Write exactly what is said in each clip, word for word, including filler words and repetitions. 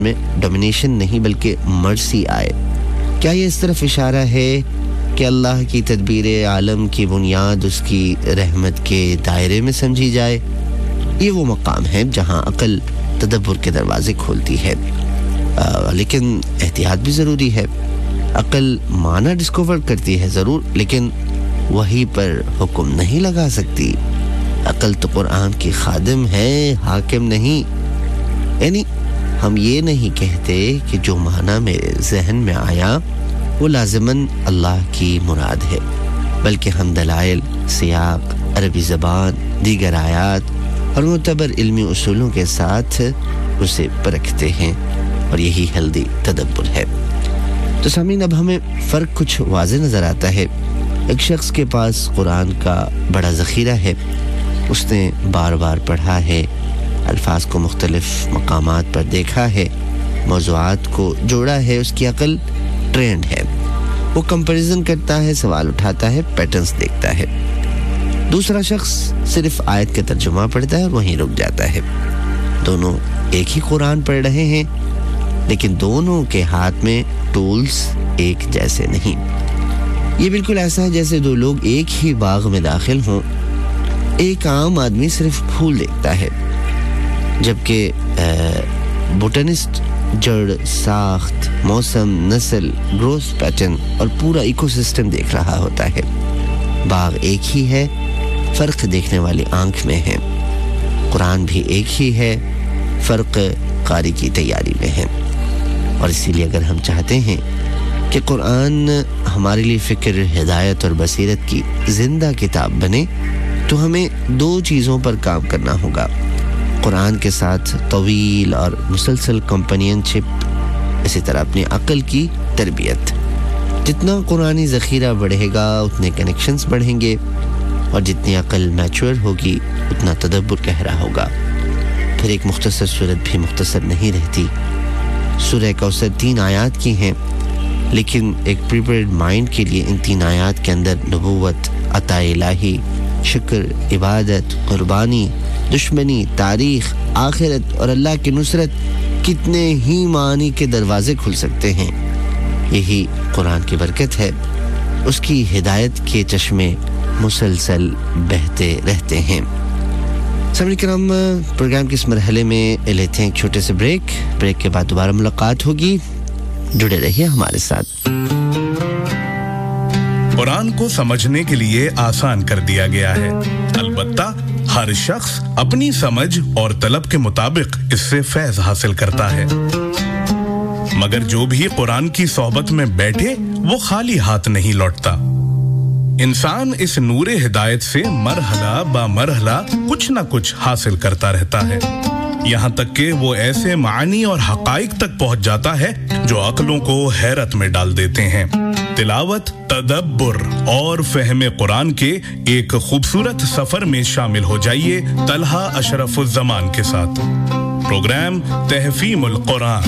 میں ڈومینیشن نہیں بلکہ مرسی آئے. کیا یہ اس طرف اشارہ ہے کہ اللہ کی تدبیر عالم کی بنیاد اس کی رحمت کے دائرے میں سمجھی جائے؟ یہ وہ مقام ہے جہاں عقل تدبر کے دروازے کھولتی ہے. آ, لیکن احتیاط بھی ضروری ہے. عقل معنی ڈسکور کرتی ہے ضرور، لیکن وہی پر حکم نہیں لگا سکتی. عقل تو قرآن کی خادم ہے، حاکم نہیں. یعنی ہم یہ نہیں کہتے کہ جو معنی میرے ذہن میں آیا وہ لازماً اللہ کی مراد ہے، بلکہ ہم دلائل، سیاق، عربی زبان، دیگر آیات اور معتبر علمی اصولوں کے ساتھ اسے پرکھتے ہیں، اور یہی ہیلدی تدبر ہے. تو سامعین، اب ہمیں فرق کچھ واضح نظر آتا ہے. ایک شخص کے پاس قرآن کا بڑا ذخیرہ ہے، اس نے بار بار پڑھا ہے، الفاظ کو مختلف مقامات پر دیکھا ہے، موضوعات کو جوڑا ہے، اس کی عقل ٹرینڈ ہے. وہ کمپیریزن کرتا ہے، سوال اٹھاتا ہے، پیٹرنز دیکھتا ہے. دوسرا شخص صرف آیت کا ترجمہ پڑھتا ہے اور وہیں رک جاتا ہے. دونوں ایک ہی قرآن پڑھ رہے ہیں، لیکن دونوں کے ہاتھ میں ٹولز ایک جیسے نہیں. یہ بالکل ایسا ہے جیسے دو لوگ ایک ہی باغ میں داخل ہوں. ایک عام آدمی صرف پھول دیکھتا ہے، جبکہ بوٹنسٹ جڑ، ساخت، موسم، نسل، گروتھ پیٹرن اور پورا ایکو سسٹم دیکھ رہا ہوتا ہے. باغ ایک ہی ہے، فرق دیکھنے والی آنکھ میں ہے. قرآن بھی ایک ہی ہے، فرق قاری کی تیاری میں ہے. اور اسی لیے اگر ہم چاہتے ہیں کہ قرآن ہمارے لیے فکر، ہدایت اور بصیرت کی زندہ کتاب بنے، تو ہمیں دو چیزوں پر کام کرنا ہوگا. قرآن کے ساتھ طویل اور مسلسل کمپنین شپ، اسی طرح اپنی عقل کی تربیت. جتنا قرآنی ذخیرہ بڑھے گا اتنے کنیکشنز بڑھیں گے، اور جتنی عقل میچور ہوگی اتنا تدبر گہرا ہوگا. پھر ایک مختصر صورت بھی مختصر نہیں رہتی. سورہ کوثر تین آیات کی ہیں، لیکن ایک پریپیئرڈ مائنڈ کے لیے ان تین آیات کے اندر نبوت، عطا الہی، شکر، عبادت، قربانی، دشمنی، تاریخ، آخرت اور اللہ کی نصرت، کتنے ہی معانی کے دروازے کھل سکتے ہیں. یہی قرآن کی برکت ہے. اس کی ہدایت کے چشمے مسلسل بہتے رہتے ہیں. سامعین کرام، پروگرام کے اس مرحلے میں لیتے ہیں ایک چھوٹے سے بریک. بریک کے بعد دوبارہ ملاقات ہوگی. جڑے رہیے ہمارے ساتھ. قرآن کو سمجھنے کے لیے آسان کر دیا گیا ہے، البتہ ہر شخص اپنی سمجھ اور طلب کے مطابق اس سے فیض حاصل کرتا ہے. مگر جو بھی قرآن کی صحبت میں بیٹھے وہ خالی ہاتھ نہیں لوٹتا. انسان اس نور ہدایت سے مرحلہ با مرحلہ کچھ نہ کچھ حاصل کرتا رہتا ہے، یہاں تک کہ وہ ایسے معانی اور حقائق تک پہنچ جاتا ہے جو عقلوں کو حیرت میں ڈال دیتے ہیں. تلاوت، تدبر اور فہم قرآن کے ایک خوبصورت سفر میں شامل ہو جائیے طلحہ اشرف الزمان کے ساتھ. پروگرام تحفیم القرآن.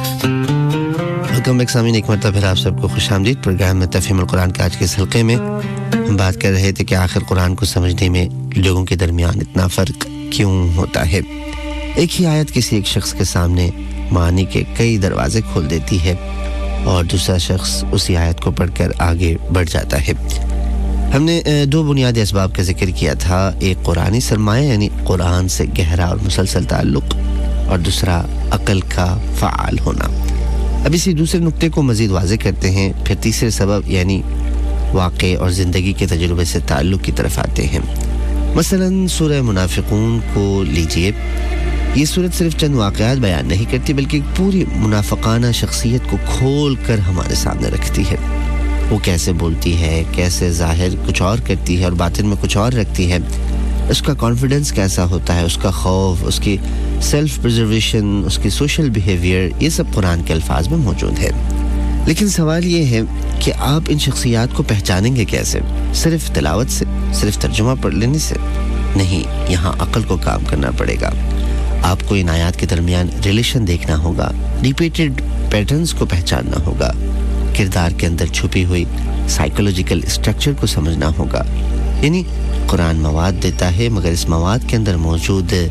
ویلکم بیک سامعین، ایک مرتبہ پھر آپ سب کو خوش آمدید. پروگرام میں تفہیم القرآن کے آج کے اس حلقے میں ہم بات کر رہے تھے کہ آخر قرآن کو سمجھنے میں لوگوں کے درمیان اتنا فرق کیوں ہوتا ہے. ایک ہی آیت کسی ایک شخص کے سامنے معنی کے کئی دروازے کھول دیتی ہے، اور دوسرا شخص اسی آیت کو پڑھ کر آگے بڑھ جاتا ہے. ہم نے دو بنیادی اسباب کا ذکر کیا تھا، ایک قرآنی سرمایہ یعنی قرآن سے گہرا اور مسلسل تعلق، اور دوسرا عقل کا فعال ہونا. اب اسی دوسرے نقطے کو مزید واضح کرتے ہیں. پھر تیسرے سبب یعنی واقع اور زندگی کے تجربے سے تعلق کی طرف آتے ہیں. مثلا سورہ منافقون کو لیجئے. یہ صورت صرف چند واقعات بیان نہیں کرتی بلکہ ایک پوری منافقانہ شخصیت کو کھول کر ہمارے سامنے رکھتی ہے. وہ کیسے بولتی ہے، کیسے ظاہر کچھ اور کرتی ہے اور باطن میں کچھ اور رکھتی ہے، اس کا کانفیڈنس کیسا ہوتا ہے، اس کا خوف، اس کی سیلف پریزرویشن، اس کی سوشل بیہیویئر، یہ سب قرآن کے الفاظ میں موجود ہے. لیکن سوال یہ ہے کہ آپ ان شخصیات کو پہچانیں گے کیسے؟ صرف تلاوت سے، صرف ترجمہ پڑھ لینے سے نہیں. یہاں عقل کو کام کرنا پڑے گا. آپ کو ان آیات کے درمیان ریلیشن دیکھنا ہوگا، ریپیٹڈ پیٹرنز کو پہچاننا ہوگا، کردار کے اندر چھپی ہوئی سائیکولوجیکل اسٹرکچر کو سمجھنا ہوگا. یعنی قرآن مواد دیتا ہے، مگر اس مواد کے اندر موجود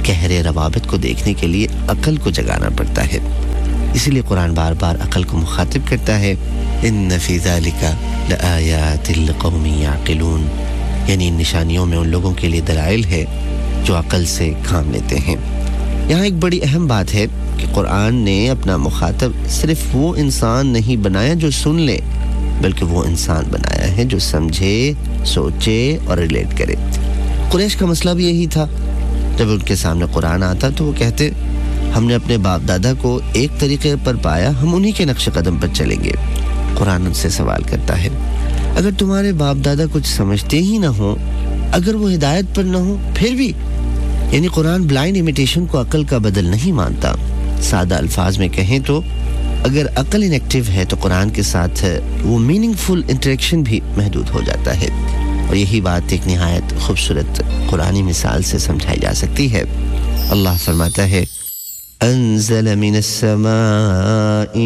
گہرے روابط کو دیکھنے کے لیے عقل کو جگانا پڑتا ہے. اسی لیے قرآن بار بار عقل کو مخاطب کرتا ہے. ان فی ذلک لآیات لقوم یعقلون، یعنی ان نشانیوں میں ان لوگوں کے لیے دلائل ہے جو عقل سے کام لیتے ہیں. یہاں ایک بڑی اہم بات ہے کہ قرآن نے اپنا مخاطب صرف وہ انسان نہیں بنایا جو سن لے، بلکہ وہ انسان بنایا ہے جو سمجھے، سوچے اور ریلیٹ کرے. قریش کا مسئلہ بھی یہی تھا. جب ان کے سامنے قرآن آتا تو وہ کہتے ہم نے اپنے باپ دادا کو ایک طریقے پر پایا، ہم انہی کے نقش قدم پر چلیں گے. قرآن ان سے سوال کرتا ہے اگر تمہارے باپ دادا کچھ سمجھتے ہی نہ ہوں، اگر وہ ہدایت پر نہ ہوں، پھر بھی یعنی قرآن بلائنڈ امیٹیشن کو عقل کا بدل نہیں مانتا. سادہ الفاظ میں کہیں تو اگر عقل انیکٹیو ہے تو قرآن کے ساتھ وہ میننگ فل انٹریکشن بھی محدود ہو جاتا ہے. اور یہی بات ایک نہایت خوبصورت قرآنی مثال سے سمجھائی جا سکتی ہے. اللہ فرماتا ہے انزل من السماء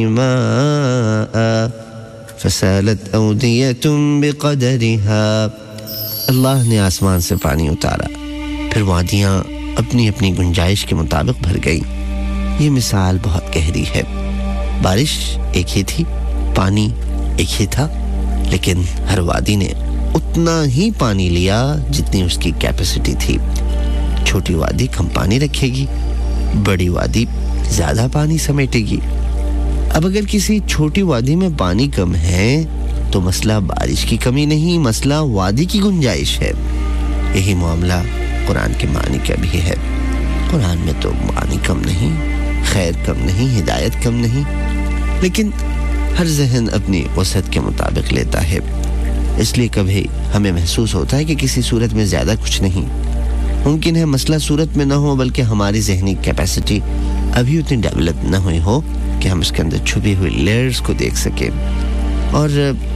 ماء فسالت اودیۃ بقدرها. اللہ نے آسمان سے پانی اتارا، پھر وادیاں اپنی اپنی گنجائش کے مطابق بھر گئی. یہ مثال بہت گہری ہے. بارش ایک ہی تھی، پانی ایک ہی تھا، لیکن ہر وادی نے اتنا ہی پانی لیا جتنی اس کی کیپیسٹی تھی. چھوٹی وادی کم پانی رکھے گی، بڑی وادی زیادہ پانی سمیٹے گی. اب اگر کسی چھوٹی وادی میں پانی کم ہے تو مسئلہ بارش کی کمی نہیں، مسئلہ وادی کی گنجائش ہے. یہی معاملہ قرآن کے معنی کا بھی ہے. قرآن میں تو معنی کم نہیں، خیر کم نہیں، ہدایت کم نہیں، لیکن ہر ذہن اپنی وسعت کے مطابق لیتا ہے. اس لیے کبھی ہمیں محسوس ہوتا ہے کہ کسی صورت میں زیادہ کچھ نہیں. ممکن ہے مسئلہ صورت میں نہ ہو، بلکہ ہماری ذہنی کیپیسٹی ابھی اتنی ڈیولپ نہ ہوئی ہو کہ ہم اس کے اندر چھپی ہوئی لیئرز کو دیکھ سکیں. اور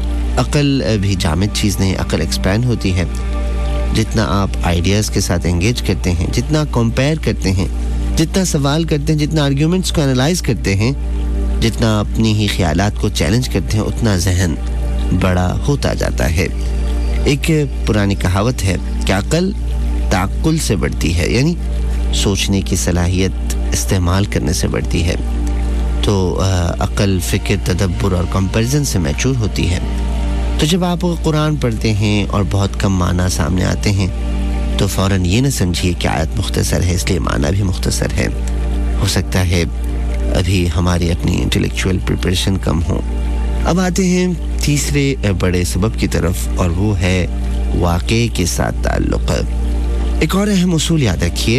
عقل بھی جامد چیز نہیں، عقل ایکسپینڈ ہوتی ہے. جتنا آپ آئیڈیاز کے ساتھ انگیج کرتے ہیں، جتنا کمپیئر کرتے ہیں، جتنا سوال کرتے ہیں، جتنا آرگیومنٹس کو انالائز کرتے ہیں، جتنا اپنی ہی خیالات کو چیلنج کرتے ہیں، اتنا ذہن بڑا ہوتا جاتا ہے. ایک پرانی کہاوت ہے کہ عقل تعقل سے بڑھتی ہے، یعنی سوچنے کی صلاحیت استعمال کرنے سے بڑھتی ہے. تو عقل فکر تدبر اور کمپیریزن سے میچور ہوتی ہے. تو جب آپ قرآن پڑھتے ہیں اور بہت کم معنی سامنے آتے ہیں تو فوراً یہ نہ سمجھیے کہ آیت مختصر ہے اس لیے معنی بھی مختصر ہے. ہو سکتا ہے ابھی ہماری اپنی انٹلیکچوئل پریپریشن کم ہو. اب آتے ہیں تیسرے بڑے سبب کی طرف، اور وہ ہے واقعے کے ساتھ تعلق. ایک اور اہم اصول یاد رکھیے،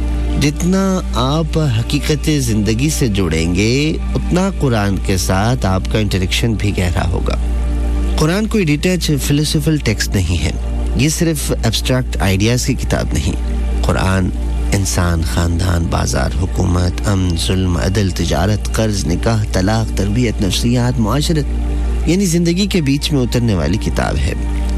جتنا آپ حقیقت زندگی سے جڑیں گے اتنا قرآن کے ساتھ آپ کا انٹریکشن بھی گہرا ہوگا. قرآن کوئی ڈیٹیچ فلسفل ٹیکسٹ نہیں ہے، یہ صرف ایبسٹریکٹ آئیڈیاز کی کتاب نہیں. قرآن انسان، خاندان، بازار، حکومت، امن، ظلم، عدل، تجارت، قرض، نکاح، طلاق، تربیت، نفسیات، معاشرت، یعنی زندگی کے بیچ میں اترنے والی کتاب ہے.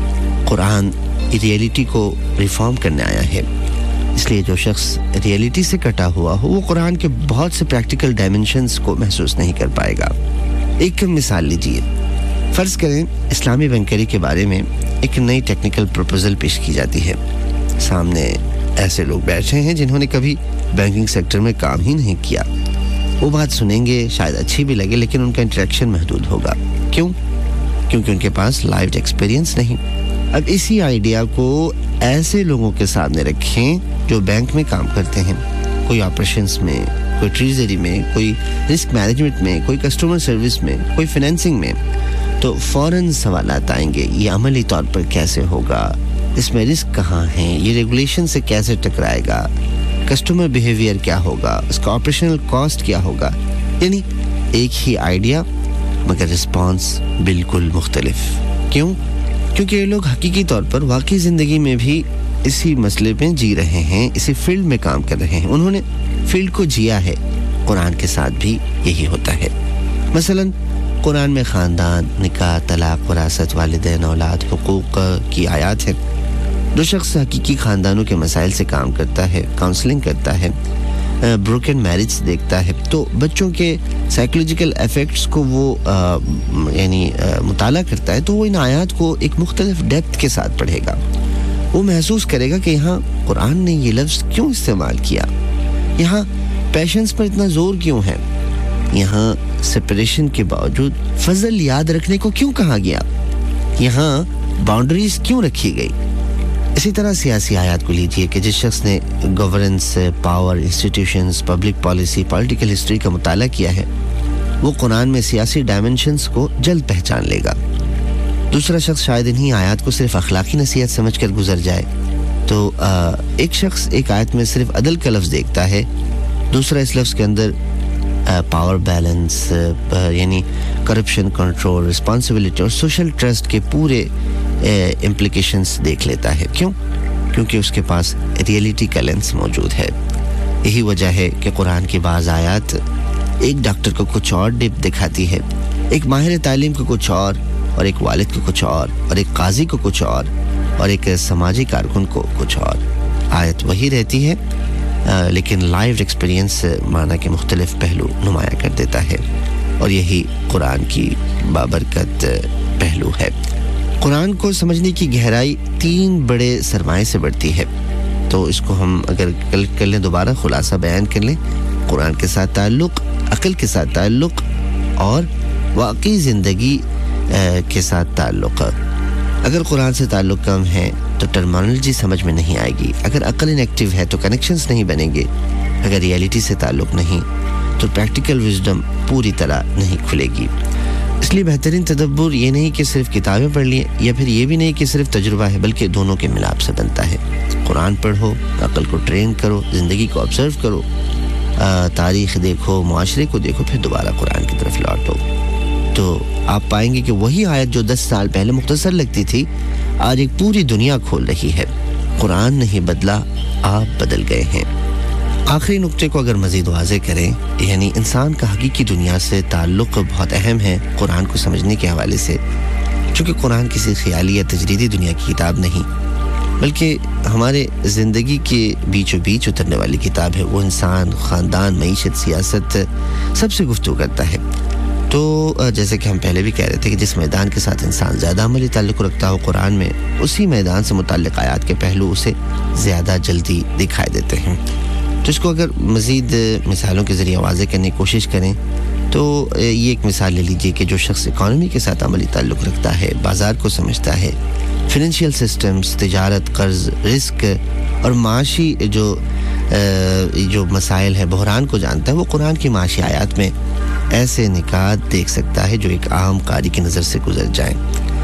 قرآن ریئلٹی کو ریفارم کرنے آیا ہے. اس لیے جو شخص ریئلٹی سے کٹا ہوا ہو وہ قرآن کے بہت سے پریکٹیکل ڈائمنشنز کو محسوس نہیں کر پائے گا. ایک مثال لیجیے. فرض کریں اسلامی بینکری کے بارے میں ایک نئی ٹیکنیکل پروپوزل پیش کی جاتی ہے. سامنے ایسے لوگ بیٹھے ہیں جنہوں نے کبھی بینکنگ سیکٹر میں کام ہی نہیں کیا. وہ بات سنیں گے، شاید اچھی بھی لگے، لیکن ان کا انٹریکشن محدود ہوگا. کیوں؟ کیونکہ ان کے پاس لائف ایکسپیرینس نہیں. اب اسی آئیڈیا کو ایسے لوگوں کے سامنے رکھیں جو بینک میں کام کرتے ہیں، کوئی آپریشنز میں، کوئی ٹریزری میں، کوئی رسک مینجمنٹ میں، کوئی کسٹمر سروس میں، کوئی فائنینسنگ میں، تو فوراً سوالات آئیں گے. یہ عملی طور پر کیسے ہوگا؟ اس میں رسک کہاں ہیں؟ یہ ریگولیشن سے کیسے ٹکرائے گا؟ کسٹمر بیہیویئر کیا ہوگا؟ اس کا آپریشنل کاسٹ کیا ہوگا؟ یعنی ایک ہی آئیڈیا مگر رسپانس بالکل مختلف. کیوں؟ کیونکہ یہ لوگ حقیقی طور پر واقعی زندگی میں بھی اسی مسئلے میں جی رہے ہیں، اسی فیلڈ میں کام کر رہے ہیں. انہوں نے فیلڈ کو جیا ہے. قرآن کے ساتھ بھی یہی ہوتا ہے. مثلاً قرآن میں خاندان، نکاح، طلاق، وراثت، والدین، اولاد، حقوق کی آیات ہے. جو شخص حقیقی خاندانوں کے مسائل سے کام کرتا ہے، کاؤنسلنگ کرتا ہے، بروکن میرج دیکھتا ہے، تو بچوں کے سائیکولوجیکل ایفیکٹس کو وہ آ, یعنی آ, مطالعہ کرتا ہے، تو وہ ان آیات کو ایک مختلف ڈیپتھ کے ساتھ پڑھے گا. وہ محسوس کرے گا کہ یہاں قرآن نے یہ لفظ کیوں استعمال کیا. یہاں پیشنس پر اتنا زور کیوں ہے؟ یہاں سپریشن کے باوجود فضل یاد رکھنے کو کیوں کہا گیا؟ یہاں باؤنڈریز کیوں رکھی گئی؟ اسی طرح سیاسی آیات کو لیجئے کہ جس شخص نے governance, power, institutions, public policy, political history کا مطالعہ کیا ہے، وہ قرآن میں سیاسی ڈائمنشنز کو جلد پہچان لے گا۔ دوسرا شخص شاید انہی آیات کو صرف اخلاقی نصیحت سمجھ کر گزر جائے۔ تو ایک شخص ایک آیت میں صرف عدل کا لفظ دیکھتا ہے، دوسرا اس لفظ کے اندر پاور بیلنس یعنی کرپشن کنٹرول، رسپانسبلٹی اور سوشل ٹرسٹ کے پورے امپلیکیشنز دیکھ لیتا ہے۔ کیوں؟ کیونکہ اس کے پاس ریئلٹی کا لینس موجود ہے۔ یہی وجہ ہے کہ قرآن کی بعض آیات ایک ڈاکٹر کو کچھ اور ڈپ دکھاتی ہے، ایک ماہر تعلیم کو کچھ اور، اور ایک والد کو کچھ اور، اور ایک قاضی کو کچھ اور، اور ایک سماجی کارکن کو کچھ اور۔ آیت وہی رہتی ہے لیکن لائیو ایکسپیرینس معنی کے مختلف پہلو نمایاں کر دیتا ہے، اور یہی قرآن کی بابرکت پہلو ہے۔ قرآن کو سمجھنے کی گہرائی تین بڑے سرمائے سے بڑھتی ہے۔ تو اس کو ہم اگر کل کر لیں، دوبارہ خلاصہ بیان کر لیں، قرآن کے ساتھ تعلق، عقل کے ساتھ تعلق، اور واقعی زندگی کے ساتھ تعلق۔ اگر قرآن سے تعلق کم ہے تو ٹرمینالوجی سمجھ میں نہیں آئے گی، اگر عقل انیکٹیو ہے تو کنیکشنز نہیں بنیں گے، اگر ریئلٹی سے تعلق نہیں تو پریکٹیکل وزڈم پوری طرح نہیں کھلے گی۔ اس لیے بہترین تدبر یہ نہیں کہ صرف کتابیں پڑھ لیں، یا پھر یہ بھی نہیں کہ صرف تجربہ ہے، بلکہ دونوں کے ملاپ سے بنتا ہے۔ قرآن پڑھو، عقل کو ٹرین کرو، زندگی کو آبزرو کرو، تاریخ دیکھو، معاشرے کو دیکھو، پھر دوبارہ قرآن کی طرف لوٹو، تو آپ پائیں گے کہ وہی آیت جو دس سال پہلے مختصر لگتی تھی آج ایک پوری دنیا کھول رہی ہے۔ قرآن نہیں بدلا، آپ بدل گئے ہیں۔ آخری نقطے کو اگر مزید واضح کریں، یعنی انسان کا حقیقی دنیا سے تعلق بہت اہم ہے قرآن کو سمجھنے کے حوالے سے، چونکہ قرآن کسی خیالی یا تجریدی دنیا کی کتاب نہیں، بلکہ ہمارے زندگی کے بیچ و بیچ اترنے والی کتاب ہے۔ وہ انسان، خاندان، معیشت، سیاست سب سے گفتگو کرتا ہے۔ تو جیسے کہ ہم پہلے بھی کہہ رہے تھے کہ جس میدان کے ساتھ انسان زیادہ عملی تعلق رکھتا ہو قرآن میں، اسی میدان سے متعلق آیات کے پہلو اسے زیادہ جلدی دکھائی دیتے ہیں۔ تو اس کو اگر مزید مثالوں کے ذریعے واضح کرنے کی کوشش کریں تو یہ ایک مثال لے لیجئے کہ جو شخص اکانومی کے ساتھ عملی تعلق رکھتا ہے، بازار کو سمجھتا ہے، فائنینشیل سسٹمز، تجارت، قرض، رزق اور معاشی جو جو مسائل ہیں، بحران کو جانتا ہے، وہ قرآن کی معاشی آیات میں ایسے نکات دیکھ سکتا ہے جو ایک عام قاری کی نظر سے گزر جائیں۔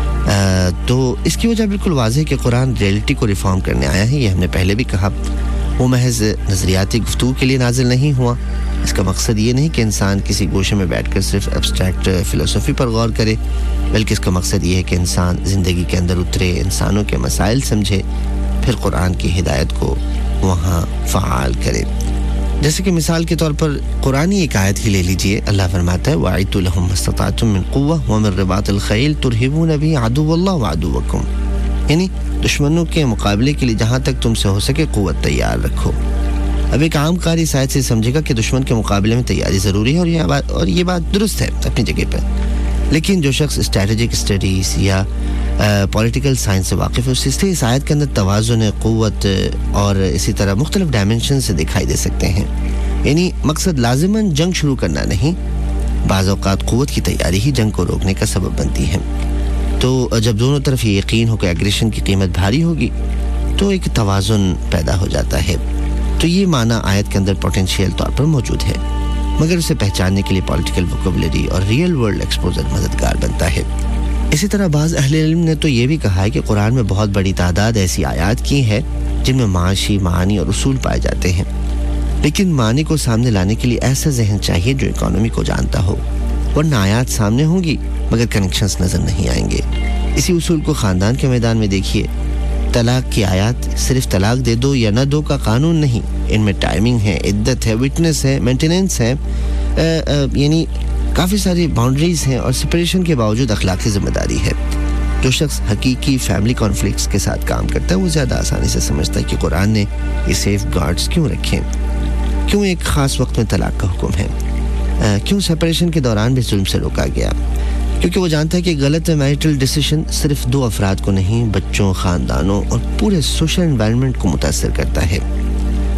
تو اس کی وجہ بالکل واضح ہے کہ قرآن ریئلٹی کو ریفارم کرنے آیا ہے۔ یہ ہم نے پہلے بھی کہا، وہ محض نظریاتی گفتگو کے لیے نازل نہیں ہوا۔ اس کا مقصد یہ نہیں کہ انسان کسی گوشے میں بیٹھ کر صرف ایبسٹریکٹ فلسفی پر غور کرے، بلکہ اس کا مقصد یہ ہے کہ انسان زندگی کے اندر اترے، انسانوں کے مسائل سمجھے، پھر قرآن کی ہدایت کو وہاں فعال کرے۔ جیسے کہ مثال کے طور پر قرآنی ایک آیت ہی لے لیجئے، اللہ فرماتا ہے وَأَعِدُّوا لَهُم مَّا اسْتَطَعْتُم مِّن قُوَّةٍ وَمِن رِّبَاطِ الْخَيْلِ تُرْهِبُونَ بِهِ عَدُوَّ اللَّهِ وَعَدُوَّكُمْ، یعنی دشمنوں کے مقابلے کے لیے جہاں تک تم سے ہو سکے قوت تیار رکھو۔ اب ایک عام قاری اس آیت سے سمجھے گا کہ دشمن کے مقابلے میں تیاری ضروری ہے، اور یہ بات اور یہ بات درست ہے اپنی جگہ پر، لیکن جو شخص اسٹریٹجک اسٹڈیز یا پولیٹیکل سائنس سے واقف ہے، اس سے اس آیت کے اندر توازن، قوت اور اسی طرح مختلف ڈائمنشن سے دکھائی دے سکتے ہیں۔ یعنی مقصد لازماً جنگ شروع کرنا نہیں، بعض اوقات قوت کی تیاری ہی جنگ کو روکنے کا سبب بنتی ہے۔ تو جب دونوں طرف یہ یقین ہو کہ ایگریشن کی قیمت بھاری ہوگی تو ایک توازن پیدا ہو جاتا ہے۔ تو یہ معنی آیت کے اندر پوٹینشیل طور پر موجود ہے، مگر اسے پہچاننے کے لیے پولیٹیکل ووکیبلری اور ریئل ورلڈ ایکسپوزر مددگار بنتا ہے۔ اسی طرح بعض اہل علم نے تو یہ بھی کہا ہے کہ قرآن میں بہت بڑی تعداد ایسی آیات کی ہے جن میں معاشی معانی اور اصول پائے جاتے ہیں، لیکن معنی کو سامنے لانے کے لیے ایسا ذہن چاہیے جو اکانومی کو جانتا ہو، ورنہ آیات سامنے ہوں گی مگر کنیکشنز نظر نہیں آئیں گے۔ اسی اصول کو خاندان کے میدان میں دیکھیے، طلاق کی آیات صرف طلاق دے دو یا نہ دو کا قانون نہیں، ان میں ٹائمنگ ہے، عدت ہے، وٹنس ہے، مینٹیننس ہے، آ, آ, یعنی کافی ساری باؤنڈریز ہیں، اور سپریشن کے باوجود اخلاقی ذمہ داری ہے۔ جو شخص حقیقی فیملی کانفلکٹس کے ساتھ کام کرتا ہے وہ زیادہ آسانی سے سمجھتا ہے کہ قرآن نے یہ سیف گارڈز کیوں رکھے، کیوں ایک خاص وقت میں طلاق کا حکم ہے، آ, کیوں سپریشن کے دوران بھی ظلم سے روکا گیا، کیونکہ وہ جانتا ہے کہ غلط میرٹل ڈیسیشن صرف دو افراد کو نہیں، بچوں، خاندانوں اور پورے سوشل انوائرمنٹ کو متاثر کرتا ہے۔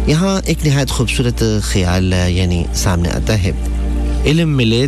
یہاں ایک نہایت خوبصورت خیال یعنی سامنے آتا ہے، علم ملے